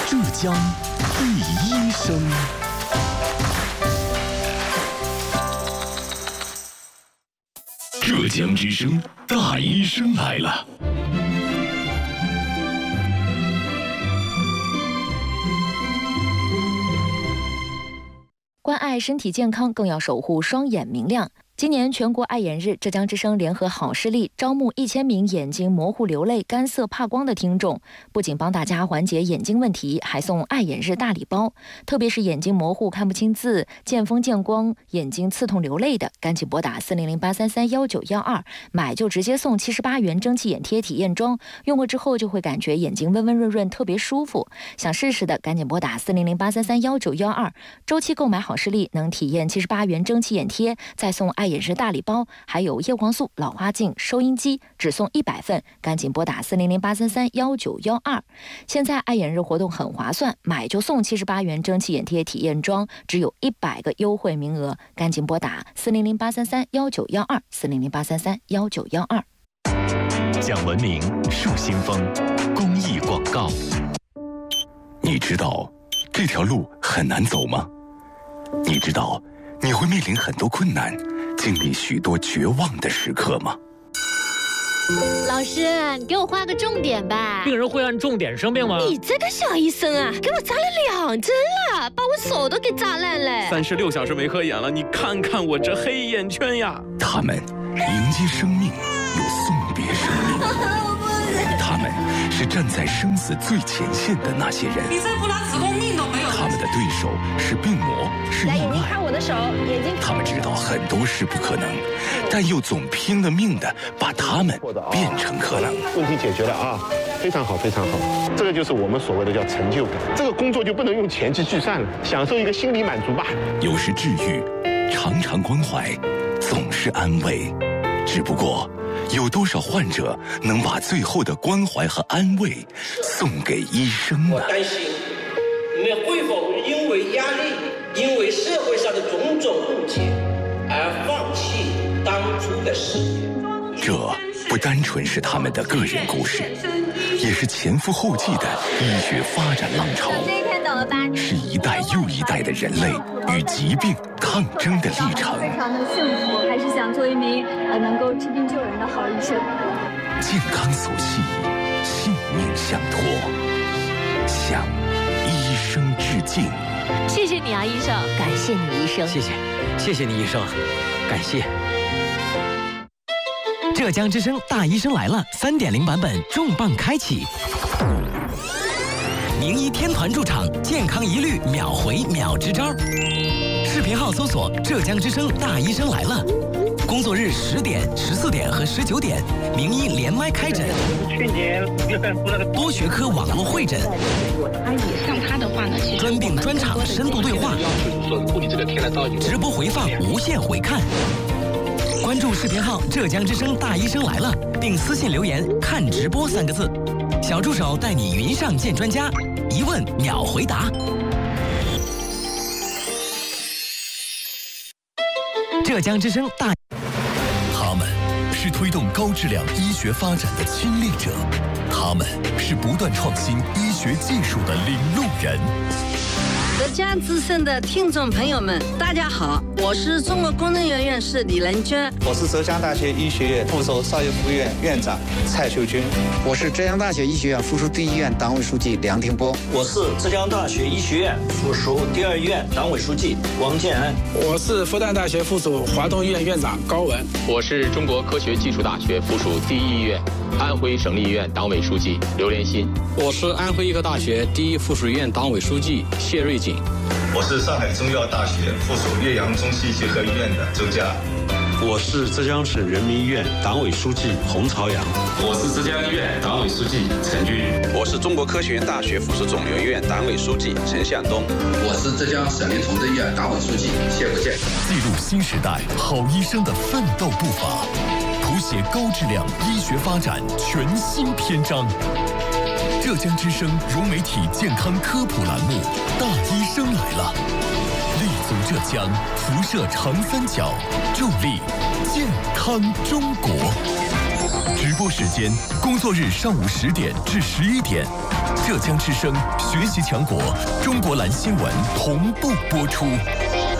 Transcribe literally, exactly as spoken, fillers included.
浙江第一声。浙江之声大医生来了。 关爱身体健康，更要守护双眼明亮。今年全国爱眼日，浙江之声联合好视力招募一千名眼睛模糊、流泪、干涩、怕光的听众，不仅帮大家缓解眼睛问题，还送爱眼日大礼包。特别是眼睛模糊、看不清字、见风见光、眼睛刺痛流泪的，赶紧拨打四零零八三三幺九幺二，买就直接送七十八元蒸汽眼贴体验装，用过之后就会感觉眼睛温温润润，特别舒服。想试试的，赶紧拨打四零零八三三幺九幺二，周期购买好视力能体验七十八元蒸汽眼贴，再送爱眼日大礼包，还有叶黄素、老花镜、收音机，只送一百份，赶紧拨打四零零八三三幺九幺二。现在爱眼日活动很划算，买就送七十八元蒸汽眼贴体验装，只有一百个优惠名额，赶紧拨打四零零八三三幺九幺二，四零零八三三幺九幺二。 讲文明树新风，公益广告。你知道这条路很难走吗？你知道你会面临很多困难，经历许多绝望的时刻吗？ 老师，你给我画个重点吧。 病人会按重点生病吗？ 你这个小医生啊，给我扎了两针了，把我手都给扎烂了。 三十六小时没合眼了，你看看我这黑眼圈呀！ 他们迎接生命，又送别生命。他们是站在生死最前线的那些人。 你再不拿子宫命都没有。 他们的对手是病魔，是意外。 看我的手，眼睛。 他们知道很多事不可能，但又总拼了命的把他们变成可能。 问题解决了啊，非常好，非常好。这个就是我们所谓的叫成就感。这个工作就不能用钱去计算了，享受一个心理满足吧。 有时治愈，常常关怀，总是安慰。只不过，有多少患者能把最后的关怀和安慰送给医生呢？ 我担心你们会否因为压力，因为社会上的种种误解而放弃当初的事业。 这不单纯是他们的个人故事，也是前赴后继的医学发展浪潮，是一代又一代的人类与疾病抗争的历程。 非常的幸福，还是想做一名呃能够治病救人的好医生。 健康所系，性命相托，向医生致敬。 谢谢你啊，医生。 感谢你，医生。 谢谢，谢谢你，医生，感谢。 浙江之声大医生来了 三点零 版本重磅开启，名医天团驻场，健康一律秒回秒支招。视频号搜索浙江之声大医生来了，工作日十点、十四点和十九点，名医连麦开诊， 去年多学科网络会诊， 他也像他的话呢，其实专病专场深度对话，直播回放无限回看。关注视频号浙江之声大医生来了，并私信留言看直播三个字，小助手带你云上见专家，一问秒回答。浙江之声大， 他们是推动高质量医学发展的亲历者，他们是不断创新医学技术的领路人。 浙江之声的听众朋友们，大家好，我是中国工程院院士李仁娟， 我是浙江大学医学院附属少爷附院院长蔡秀军， 我是浙江大学医学院附属第一医院党委书记梁廷波， 我是浙江大学医学院附属第二医院党委书记王建安， 我是复旦大学附属华东医院院长高文， 我是中国科学技术大学附属第一医院安徽省立医院党委书记刘连新， 我是安徽医科大学第一附属医院党委书记谢瑞锦， 我是上海中医药大学附属岳阳中西结合医院的周佳， 我是浙江省人民医院党委书记洪朝阳， 我是浙江医院党委书记陈军， 我是中国科学院大学附属肿瘤医院党委书记陈向东， 我是浙江省立崇正医院党委书记谢国建。 记录新时代好医生的奋斗步伐，谱写高质量医学发展全新篇章。浙江之声融媒体健康科普栏目《大医生来了》，立足浙江，辐射长三角，助力健康中国。直播时间：工作日上午十点至十一点， 浙江之声学习强国，中国蓝新闻同步播出。